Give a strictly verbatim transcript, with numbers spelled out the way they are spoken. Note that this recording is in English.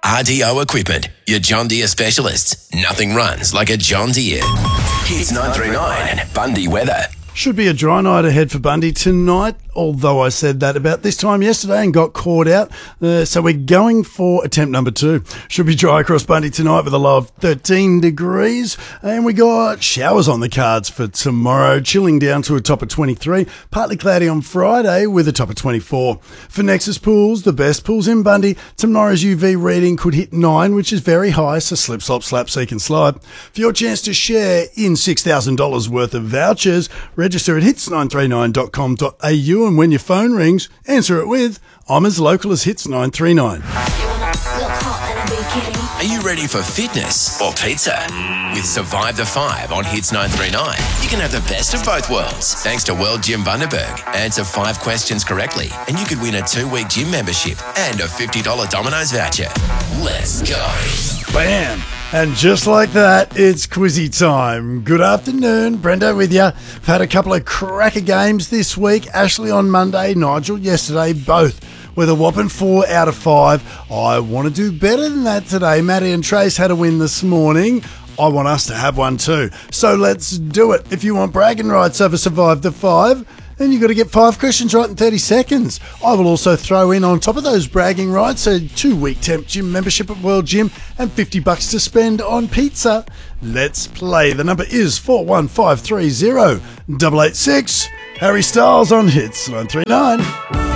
R D O Equipment, your John Deere specialists. Nothing runs like a John Deere. Hits nine three nine, Bundy weather. Should be a dry night ahead for Bundy tonight, although I said that about this time yesterday and got caught out. Uh, so we're going for attempt number two. Should be dry across Bundy tonight with a low of thirteen degrees. And we got showers on the cards for tomorrow, chilling down to a top of twenty-three. Partly cloudy on Friday with a top of twenty-four. For Nexus Pools, the best pools in Bundy, tomorrow's U V reading could hit nine, which is very high, so slip, slop, slap, seek and slide. For your chance to share in six thousand dollars worth of vouchers, register at hits nine three nine dot com dot a u, and when your phone rings, answer it with, I'm as local as Hits nine three nine. Are you ready for fitness or pizza? With Survive the Five on Hits nine three nine, you can have the best of both worlds. Thanks to World Gym Bundaberg. Answer five questions correctly, and you could win a two-week gym membership and a fifty dollars Domino's voucher. Let's go. Bam! And just like that, it's quizzy time. Good afternoon, Brendo with you. I've had a couple of cracker games this week. Ashley on Monday, Nigel yesterday, both with a whopping four out of five. I want to do better than that today. Maddie and Trace had a win this morning. I want us to have one too. So let's do it. If you want bragging rights over Survive the Five, then you've got to get five questions right in thirty seconds. I will also throw in on top of those bragging rights a two-week temp gym membership at World Gym and fifty bucks to spend on pizza. Let's play. The number is four one five three zero eight eight six. Harry Styles on Hits nine three nine.